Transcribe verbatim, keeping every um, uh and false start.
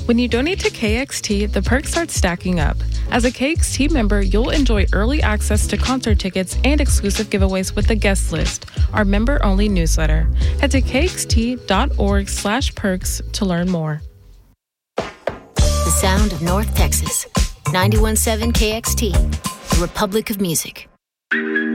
When you donate to K X T, the perks start stacking up. As a K X T member, you'll enjoy early access to concert tickets and exclusive giveaways with the guest list, our member-only newsletter. Head to kxt.org slash perks to learn more. The sound of North Texas. ninety-one point seven K X T, the Republic of Music.